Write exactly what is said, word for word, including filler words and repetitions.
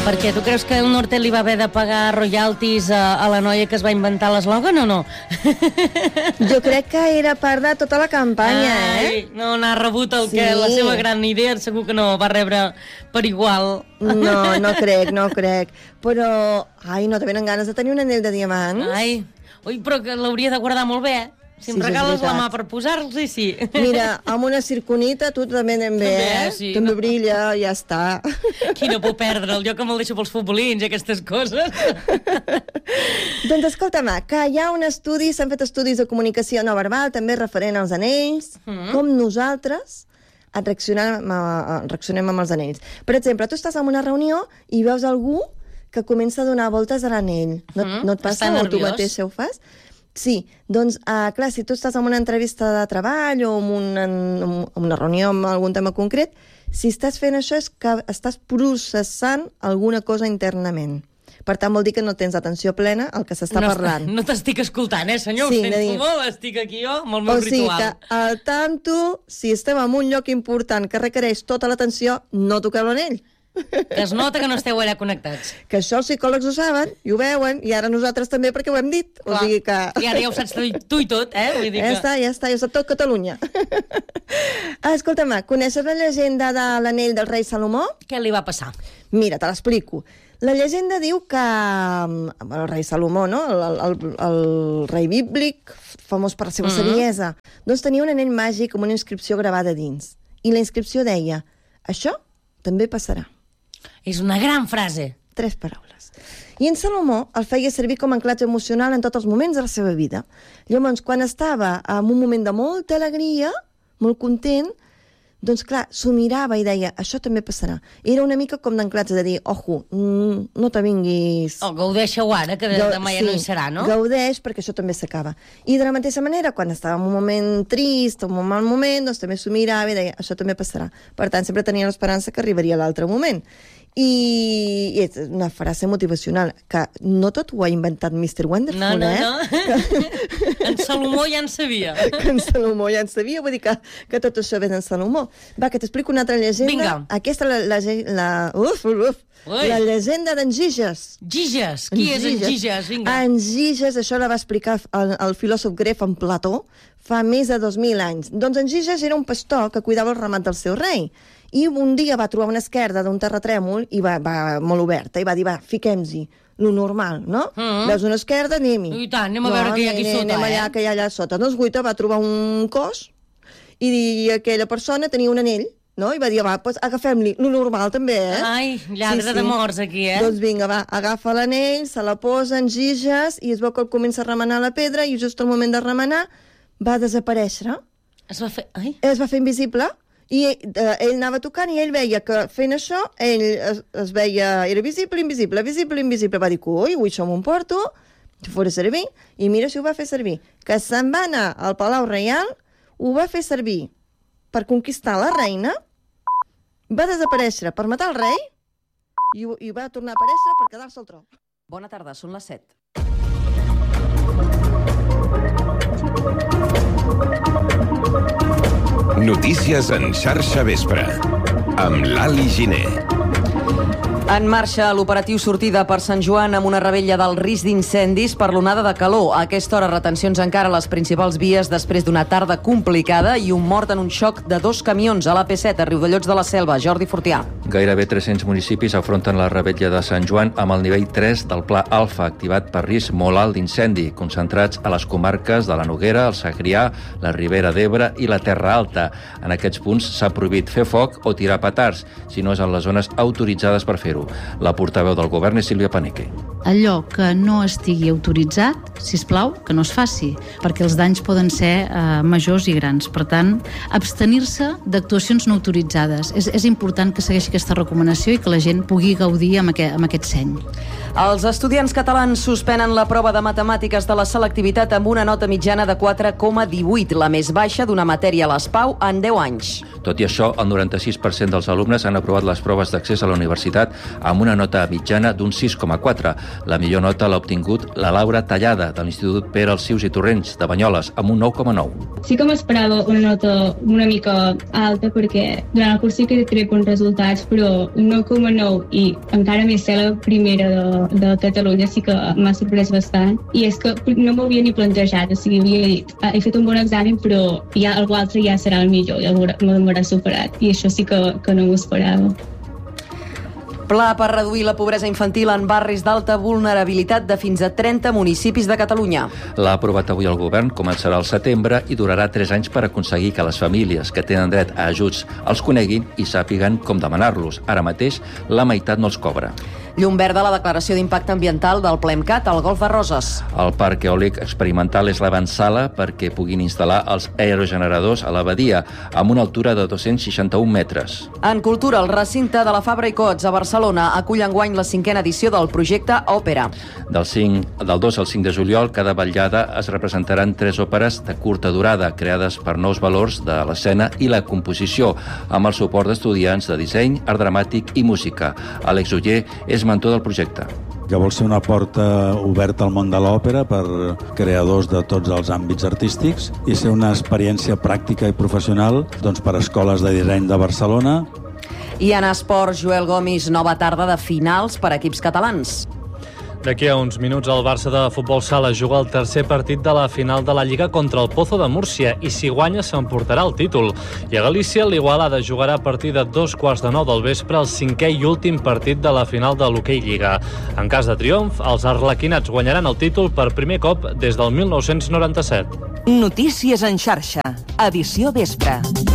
Perquè tu creus que el Nortel li va haver de pagar royalties a, a la noia que es va inventar l'eslògan o no? Jo crec que era part de tota la campanya, Ai, eh? No n'ha rebut el Sí. que la seva gran idea, segur que no va rebre per igual. No, no crec, no crec. Però, ai, no te venen ganes de tenir un anell de diamants? Ai, ui, però que l'hauria de guardar molt bé, eh? Si em Sí, és regales la veritat. mà per posar-los, sí. Mira, amb una circonita tu també anem bé, També, eh? sí. També brilla, ja està. Qui no puc perdre'l? Jo que me'l deixo pels futbolins i aquestes coses. Doncs escolta'm, que hi ha un estudi, s'han fet estudis de comunicació no verbal, també referent als anells, mm. com nosaltres et reaccionem, a, reaccionem amb els anells. Per exemple, tu estàs en una reunió i veus algú que comença a donar voltes a l'anell. No, Mm, no et passa està o tu nerviós. mateix ho fas? Sí, doncs, uh, clar, si tu estàs en una entrevista de treball o en una, en una reunió amb algun tema concret, si estàs fent això és que estàs processant alguna cosa internament. Per tant, vol dir que no tens atenció plena al que s'està no, parlant. No t'estic escoltant, eh, senyor? Sí, Ho sento de dir- molt, estic aquí jo amb el meu O sigui ritual. que, al tanto, si estem en un lloc important que requereix tota l'atenció, no toqueu l'anell. Que es nota que no esteu allà connectats. Que això els psicòlegs ho saben, i ho veuen, i ara nosaltres també perquè ho hem dit. O Clar. sigui que... I ara ja ho saps tu, tu i tot, eh? Vull dir Ja que... està, ja està, ja està tot Catalunya. Ah, escolta'm, coneixes la llegenda de l'anell del rei Salomó? Què li va passar? Mira, te l'explico. La llegenda diu que mm, el rei Salomó, no? el, el, el rei bíblic, famós per la seva Mhm. saviesa, doncs tenia un anell màgic amb una inscripció gravada dins. I la inscripció deia, això també passarà. És una gran frase. Tres paraules. I en Salomó el feia servir com a anclatge emocional en tots els moments de la seva vida. Llavors, quan estava en un moment de molta alegria, molt content, doncs clar, s'ho mirava i deia, això també passarà. Era una mica com d'anclatge de dir, ojo, mm, no te vinguis... Oh, gaudeixeu ara, que Gau- demà ja no hi serà, no? Gaudeix, perquè això també s'acaba. I de la mateixa manera, quan estava en un moment trist o en un mal moment, doncs també s'ho mirava i deia, això també passarà. Per tant, sempre tenia l'esperança que arribaria l'altre moment. I, i és una frase motivacional, que no tot ho ha inventat mister Wonderful, No, no, eh? no. En Salomó ja en sabia. Que en Salomó ja en sabia, vull dir que, que tot això ve d'en Salomó. Va, que t'explico una altra llegenda. Vinga. Aquesta, la, la, la, uf, uf, Ui. la llegenda d'en Giges. Giges. Qui és en Giges? Vinga. En Giges, això la va explicar el, el filòsof grec en Plató fa més de dos mil anys. Doncs en Giges era un pastor que cuidava el ramat del seu rei. I un dia va trobar una esquerda d'un terratrèmol i va, va molt oberta i va dir, va, fiquem-hi, lo normal, no? Mm. Veus una esquerda, anem-hi. I tant, anem a veure què hi ha aquí anem, sota, anem eh? allà, que hi ha allà sota. Doncs guaita va trobar un cos i, i aquella persona tenia un anell, no? I va dir, va, doncs agafem-li, lo normal també, eh? Ai, lladre de morts aquí, eh? Doncs vinga, va, agafa l'anell, se la posa en Giges i es veu que el comença a remenar la pedra i just al moment de remenar va desaparèixer. Es va fer... Ai, Es va fer invisible i eh, ell anava tocant i ell veia que fent això ell es, es veia, era visible, invisible, visible, invisible. Va dir, ui, ui, això m'ho emporto, si fos a servir. I mira si ho va fer servir. Que se'n va anar al Palau Reial, ho va fer servir per conquistar la reina, va desaparèixer per matar el rei i, i va tornar a aparèixer per quedar-se al tron. Bona tarda, són les set. Notícies en xarxa vespre, amb l'Ali Giner. En marxa l'operatiu sortida per Sant Joan amb una rebella del risc d'incendis per l'onada de calor. A aquesta hora, retencions encara a les principals vies després d'una tarda complicada i un mort en un xoc de dos camions a l'A P set a Riudellots de la Selva. Jordi Fortià. Gairebé tres-cents municipis afronten la rebella de Sant Joan amb el nivell tres del Pla Alfa, activat per risc molt alt d'incendi, concentrats a les comarques de la Noguera, el Segrià, la Ribera d'Ebre i la Terra Alta. En aquests punts s'ha prohibit fer foc o tirar petards, si no és en les zones autoritzades per fer-ho. La portaveu del govern és Sílvia Paneque. Allò que no estigui autoritzat, sisplau, que no es faci, perquè els danys poden ser eh, majors i grans. Per tant, abstenir-se d'actuacions no autoritzades. És, és important que segueixi aquesta recomanació i que la gent pugui gaudir amb aquest, amb aquest seny. Els estudiants catalans suspenen la prova de matemàtiques de la selectivitat amb una nota mitjana de quatre coma divuit, la més baixa d'una matèria a l'S P A U en deu anys. Tot i això, el noranta-sis per cent dels alumnes han aprovat les proves d'accés a la universitat amb una nota mitjana d'un sis coma quatre. La millor nota l'ha obtingut la Laura Tallada, de l'Institut Pere Alsius i Torrents, de Banyoles, amb un nou coma nou. Sí que m'esperava una nota una mica alta, perquè durant el curs sí que trec bons resultats, però un nou coma nou i encara més ser la primera de, de Catalunya sí que m'ha sorprès bastant. I és que no m'ho havia ni plantejat, o sigui, havia dit, he fet un bon examen, però ja algú altre ja serà el millor, ja m'haurà superat. I això sí que, que no m'ho esperava. Pla per reduir la pobresa infantil en barris d'alta vulnerabilitat de fins a trenta municipis de Catalunya. L'ha aprovat avui el govern, començarà al setembre i durarà tres anys per aconseguir que les famílies que tenen dret a ajuts els coneguin i sàpiguen com demanar-los. Ara mateix, la meitat no els cobra. Llum verda a la declaració d'impacte ambiental del PLEMCAT al Golf de Roses. El parc eòlic experimental és l'avantsala perquè puguin instal·lar els aerogeneradors a la badia, amb una altura de dos-cents seixanta-un metres. En cultura, el recinte de la Fabra i Coats a Barcelona acull enguany la cinquena edició del projecte Òpera. Del, cinc, del dos al cinc de juliol, cada vetllada es representaran tres òperes de curta durada, creades per nous valors de l'escena i la composició, amb el suport d'estudiants de disseny, art dramàtic i música. Àlex Oller és mentor del projecte. Que vol ser una porta oberta al món de l'òpera per creadors de tots els àmbits artístics i ser una experiència pràctica i professional doncs, per escoles de disseny de Barcelona. I en esports, Joel Gomis, nova tarda de finals per equips catalans. D'aquí a uns minuts el Barça de futbol sala juga el tercer partit de la final de la Lliga contra el Pozo de Múrcia i si guanya s'emportarà el títol. I a Galícia l'Igualada jugarà a partir de dos quarts de nou del vespre el cinquè i últim partit de la final de l'Hoquei Lliga. En cas de triomf, els arlequinats guanyaran el títol per primer cop des del mil nou-cents noranta-set. Notícies en xarxa, edició vespre.